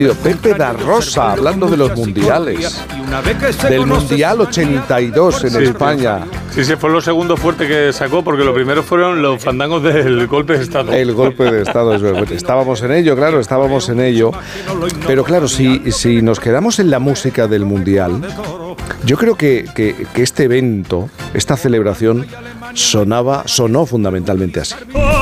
Pepe da Rosa, hablando de los mundiales, del Mundial 82 en España. Sí, fue lo segundo fuerte que sacó, porque lo primero fueron los fandangos del golpe de Estado. El golpe de Estado, estábamos en ello, claro, estábamos en ello. Pero claro, si nos quedamos en la música del Mundial, yo creo que este evento, esta celebración, sonó fundamentalmente así.